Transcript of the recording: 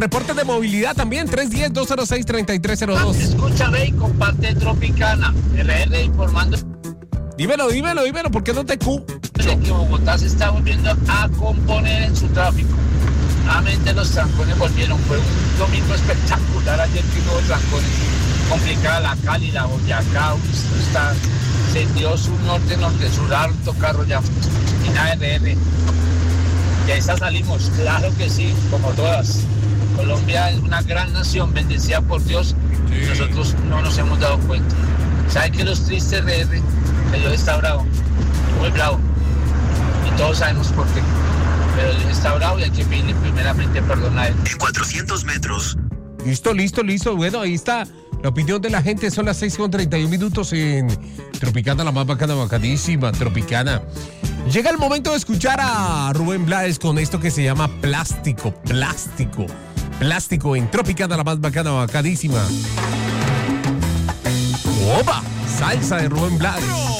Reportes de movilidad también, 310-206-3302. Escucha, ve y comparte Tropicana. RR informando Dímelo, ¿por qué no te cu? que Bogotá se está volviendo a componer en su tráfico. Nuevamente los trancones volvieron. Fue un domingo espectacular ayer que hubo trancones. Complicada la Cali, la Boyacá, esto está sentido sur, norte, sur, harto carro ya. Y nada, RR. Y a esa salimos, claro que sí, como todas. Colombia es una gran nación, bendecida por Dios. Sí. Nosotros no nos hemos dado cuenta. ¿Sabe que los tristes, RR? Que Dios está bravo, muy bravo. Y todos sabemos por qué. Pero Dios está bravo y hay que pedirle primeramente perdón a él. En 400 metros. Listo. Bueno, ahí está la opinión de la gente. Son las 6:31 en Tropicana, la más bacana, bacanísima, Tropicana. Llega el momento de escuchar a Rubén Blades con esto que se llama Plástico en Tropicana, la más bacana, bacanísima. ¡Opa! Salsa de Rubén Blades.